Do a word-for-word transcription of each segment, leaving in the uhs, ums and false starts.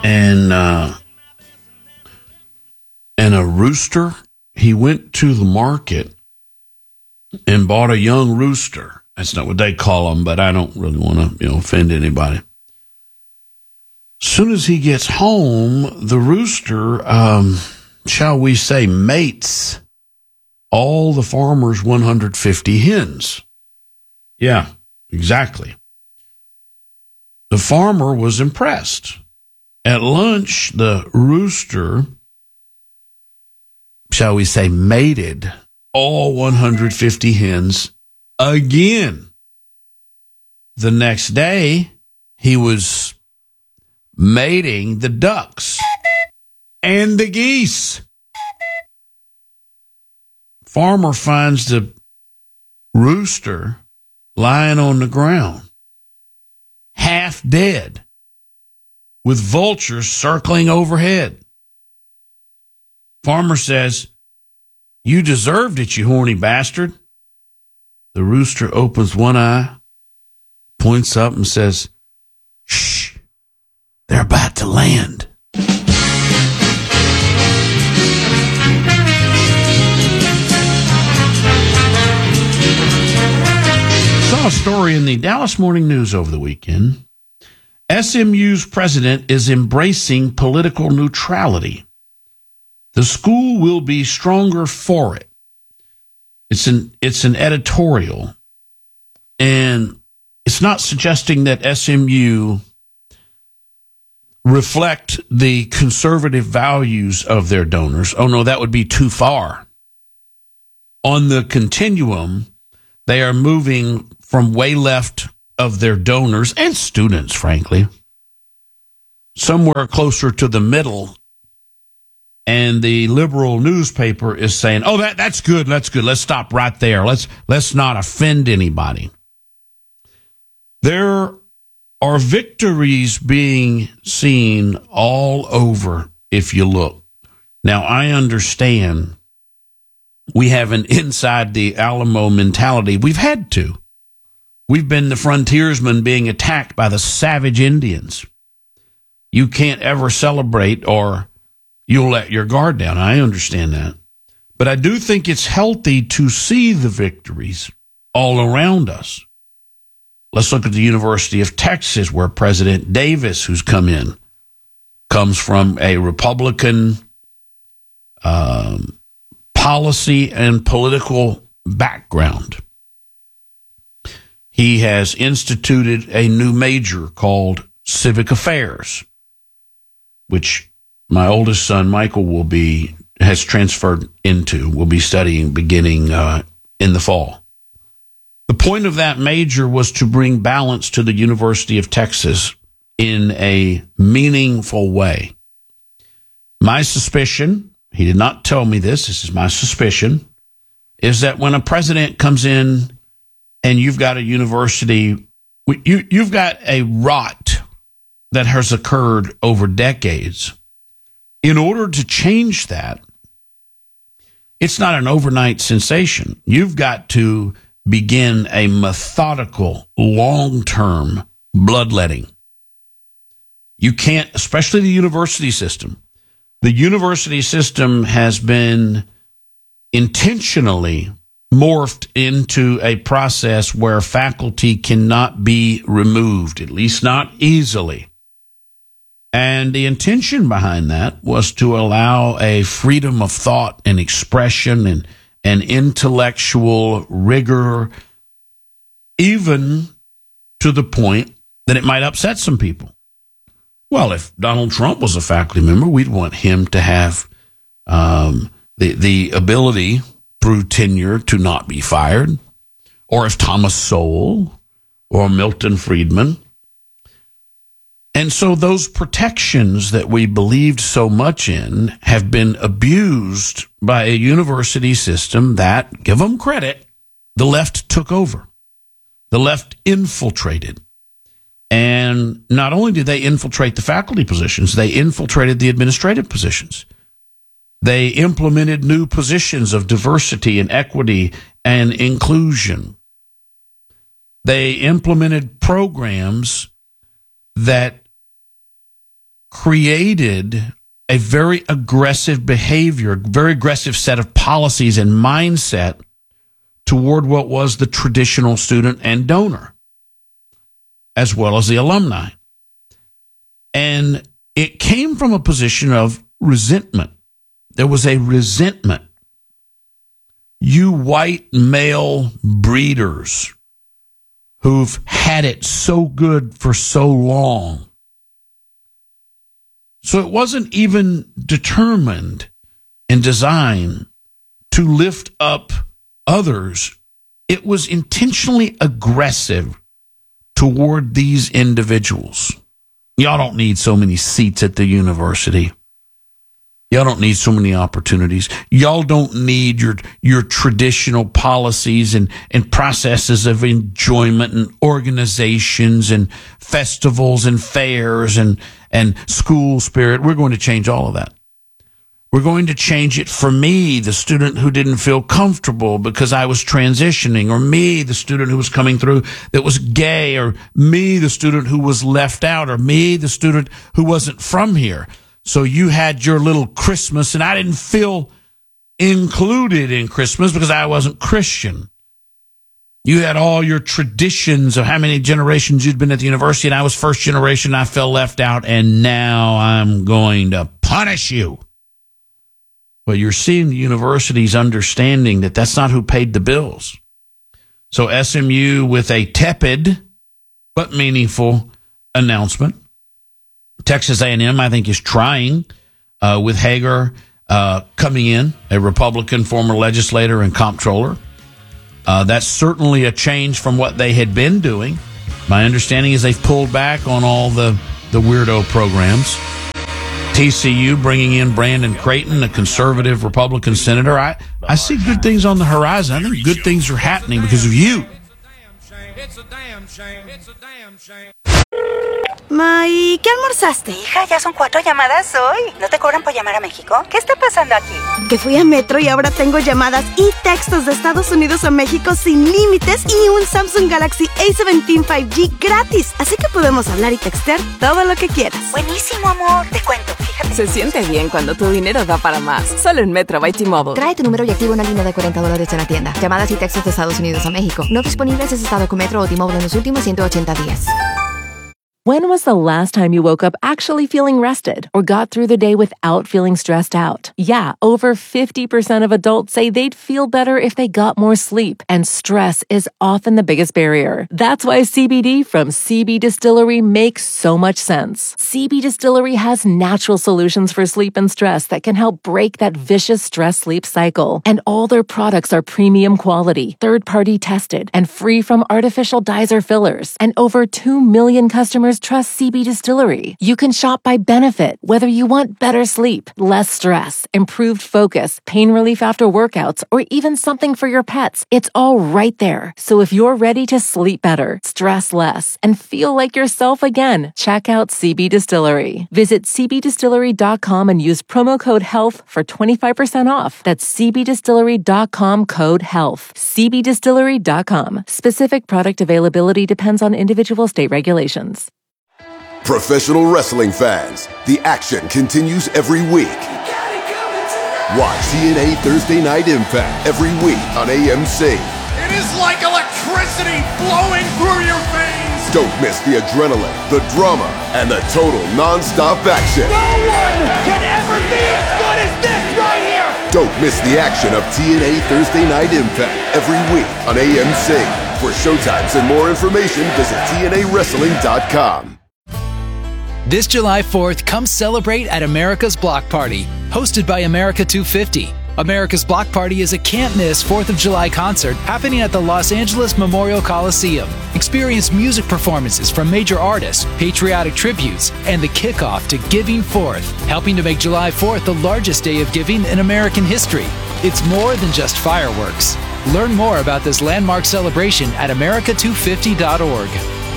and uh, and a rooster. He went to the market and bought a young rooster. That's not what they call them, but I don't really want to, you know, offend anybody. As soon as he gets home, the rooster, um, shall we say, mates all the farmer's one hundred fifty hens. Yeah, exactly. The farmer was impressed. At lunch, the rooster, shall we say, mated all one hundred fifty hens again. The next day, he was mating the ducks and the geese. Farmer finds the rooster lying on the ground, half dead, with vultures circling overhead. Farmer says, "You deserved it, you horny bastard." The rooster opens one eye, points up and says, "Shh, they're about to land." Saw a story in the Dallas Morning News over the weekend. S M U's president is embracing political neutrality. The school will be stronger for it. It's an it's an editorial, and it's not suggesting that S M U reflect the conservative values of their donors. Oh no, that would be too far. On the continuum, they are moving from way left of their donors and students, frankly, somewhere closer to the middle. And the liberal newspaper is saying, "Oh, that that's good. That's good. Let's stop right there. Let's let's not offend anybody." There are victories being seen all over if you look. Now, I understand we have an inside the Alamo mentality. We've had to. We've been the frontiersmen being attacked by the savage Indians. You can't ever celebrate or you'll let your guard down. I understand that. But I do think it's healthy to see the victories all around us. Let's look at the University of Texas, where President Davis, who's come in, comes from a Republican um, policy and political background. He has instituted a new major called Civic Affairs, which my oldest son, Michael, will be has transferred into, will be studying beginning uh, in the fall. The point of that major was to bring balance to the University of Texas in a meaningful way. My suspicion, he did not tell me this, this is my suspicion, is that when a president comes in and you've got a university, you, you've got a rot that has occurred over decades. In order to change that, it's not an overnight sensation. You've got to begin a methodical, long-term bloodletting. You can't, especially the university system. The university system has been intentionally morphed into a process where faculty cannot be removed, at least not easily. And the intention behind that was to allow a freedom of thought and expression and, and intellectual rigor, even to the point that it might upset some people. Well, if Donald Trump was a faculty member, we'd want him to have um, the, the ability through tenure to not be fired. Or if Thomas Sowell or Milton Friedman. And so those protections that we believed so much in have been abused by a university system that, give them credit, the left took over. The left infiltrated. And not only did they infiltrate the faculty positions, they infiltrated the administrative positions. They implemented new positions of diversity and equity and inclusion. They implemented programs that created a very aggressive behavior, very aggressive set of policies and mindset toward what was the traditional student and donor, as well as the alumni. And it came from a position of resentment. There was a resentment. You white male breeders who've had it so good for so long. So it wasn't even determined and designed to lift up others. It was intentionally aggressive toward these individuals. Y'all don't need so many seats at the university. Y'all don't need so many opportunities. Y'all don't need your your traditional policies and, and processes of enjoyment and organizations and festivals and fairs and, and school spirit. We're going to change all of that. We're going to change it for me, the student who didn't feel comfortable because I was transitioning, or me, the student who was coming through that was gay, or me, the student who was left out, or me, the student who wasn't from here. So you had your little Christmas, and I didn't feel included in Christmas because I wasn't Christian. You had all your traditions of how many generations you'd been at the university, and I was first generation, I felt left out, and now I'm going to punish you. Well, you're seeing the university's understanding that that's not who paid the bills. So S M U, with a tepid but meaningful announcement. Texas A and M, I think, is trying uh, with Hager uh, coming in, a Republican former legislator and comptroller. Uh, that's certainly a change from what they had been doing. My understanding is they've pulled back on all the, the weirdo programs. T C U bringing in Brandon Creighton, a conservative Republican senator. I, I see good things on the horizon. I think good things are happening because of you. It's a damn shame. It's a damn shame. Ma, ¿y qué almorzaste? Hija, ya son cuatro llamadas hoy. ¿No te cobran por llamar a México? ¿Qué está pasando aquí? Que fui a Metro y ahora tengo llamadas y textos de Estados Unidos a México sin límites y un Samsung Galaxy A diecisiete cinco G gratis. Así que podemos hablar y textear todo lo que quieras. Buenísimo, amor. Te cuento, fíjate. Se siente bien cuando tu dinero da para más. Solo en Metro by T-Mobile. Trae tu número y activa una línea de cuarenta dólares en la tienda. Llamadas y textos de Estados Unidos a México. No disponibles si has estado con Metro o T-Mobile en los últimos ciento ochenta días. When was the last time you woke up actually feeling rested or got through the day without feeling stressed out? Yeah, over fifty percent of adults say they'd feel better if they got more sleep, and stress is often the biggest barrier. That's why C B D from C B Distillery makes so much sense. C B Distillery has natural solutions for sleep and stress that can help break that vicious stress-sleep cycle. And all their products are premium quality, third-party tested, and free from artificial dyes or fillers. And over two million customers trust C B Distillery. You can shop by benefit, whether you want better sleep, less stress, improved focus, pain relief after workouts, or even something for your pets. It's all right there. So if you're ready to sleep better, stress less, and feel like yourself again, check out C B Distillery. Visit c b distillery dot com and use promo code HEALTH for twenty-five percent off. That's c b distillery dot com code HEALTH. c b distillery dot com. Specific product availability depends on individual state regulations. Professional wrestling fans, the action continues every week. Watch T N A Thursday Night Impact every week on A M C. It is like electricity flowing through your veins. Don't miss the adrenaline, the drama, and the total non-stop action. No one can ever be as good as this right here. Don't miss the action of T N A Thursday Night Impact every week on A M C. For showtimes and more information, visit T N A wrestling dot com. This July fourth, come celebrate at America's Block Party, hosted by America two fifty. America's Block Party is a can't-miss fourth of July concert happening at the Los Angeles Memorial Coliseum. Experience music performances from major artists, patriotic tributes, and the kickoff to Giving Fourth, helping to make July fourth the largest day of giving in American history. It's more than just fireworks. Learn more about this landmark celebration at america two fifty dot org.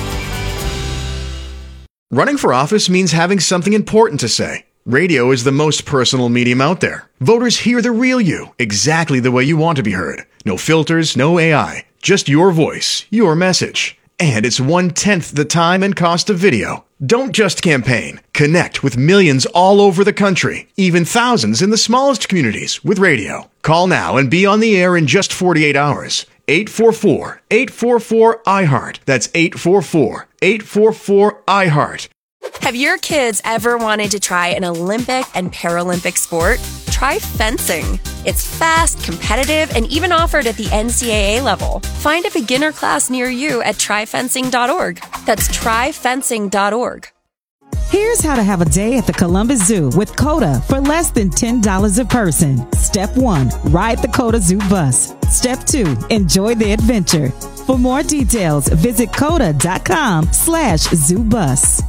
Running for office means having something important to say. Radio is the most personal medium out there. Voters hear the real you, exactly the way you want to be heard. No filters, no A I, just your voice, your message. And it's one-tenth the time and cost of video. Don't just campaign. Connect with millions all over the country, even thousands in the smallest communities with radio. Call now and be on the air in just forty-eight hours. eight four four, eight four four, I heart. That's eight four four, eight four four, I heart. Have your kids ever wanted to try an Olympic and Paralympic sport? Try fencing. It's fast, competitive, and even offered at the N C double A level. Find a beginner class near you at try fencing dot org. That's try fencing dot org. Here's how to have a day at the Columbus Zoo with COTA for less than ten dollars a person. Step one, ride the COTA Zoo bus. Step two, enjoy the adventure. For more details, visit coda.com slash zoo bus.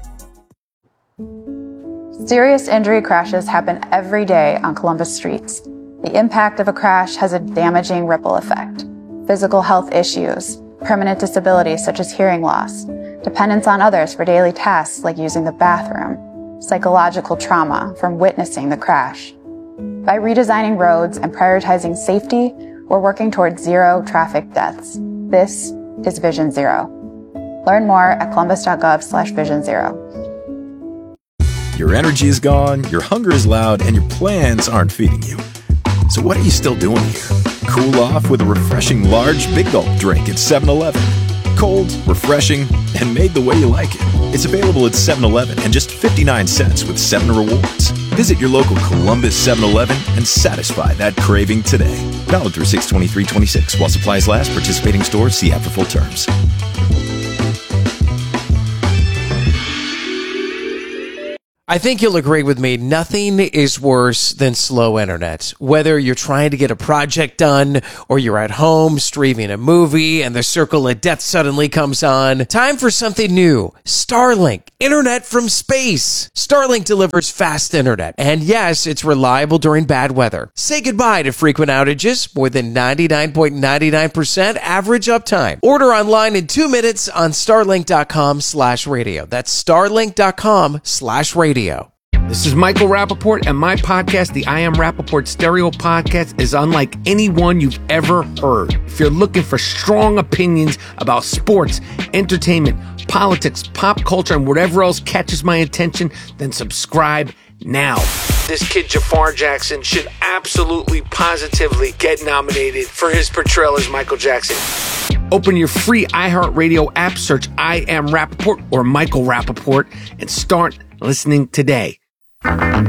Serious injury crashes happen every day on Columbus streets. The impact of a crash has a damaging ripple effect. Physical health issues, permanent disabilities such as hearing loss, dependence on others for daily tasks like using the bathroom, psychological trauma from witnessing the crash. By redesigning roads and prioritizing safety, we're working towards zero traffic deaths. This is Vision Zero. Learn more at columbus.gov slash vision zero. Your energy is gone, your hunger is loud, and your plans aren't feeding you. So what are you still doing here? Cool off with a refreshing large Big Gulp drink at seven eleven. Cold, refreshing, and made the way you like it. It's available at seven eleven and just fifty-nine cents with seven rewards. Visit your local Columbus seven eleven and satisfy that craving today. Valid through six twenty-three twenty-six while supplies last. Participating stores, see app for full terms. I think you'll agree with me, nothing is worse than slow internet. Whether you're trying to get a project done or you're at home streaming a movie and the circle of death suddenly comes on, time for something new. Starlink, internet from space. Starlink delivers fast internet. And yes, it's reliable during bad weather. Say goodbye to frequent outages, more than ninety-nine point nine nine percent average uptime. Order online in two minutes on starlink.com slash radio. That's starlink.com slash radio. This is Michael Rappaport, and my podcast, the I Am Rappaport Stereo Podcast, is unlike any one you've ever heard. If you're looking for strong opinions about sports, entertainment, politics, pop culture, and whatever else catches my attention, then subscribe now. This kid, Jafar Jackson, should absolutely, positively get nominated for his portrayal as Michael Jackson. Open your free iHeartRadio app, search I Am Rappaport or Michael Rappaport, and start listening today.